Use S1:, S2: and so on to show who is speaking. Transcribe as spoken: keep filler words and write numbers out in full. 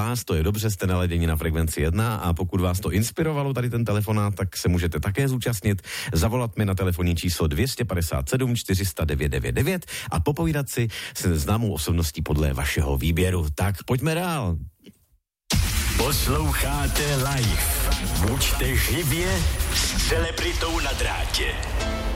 S1: vás, to je dobře, jste naladěni na frekvenci jedna a pokud vás to inspirovalo tady ten telefonát, tak se můžete také zúčastnit, zavolat mi na telefonní číslo dvě padesát sedm čtyři sta devět devět devět a popovídat si se známou osobností podle vašeho výběru. Tak pojďme dál.
S2: Posloucháte live. Buďte živě s celebritou na drátě.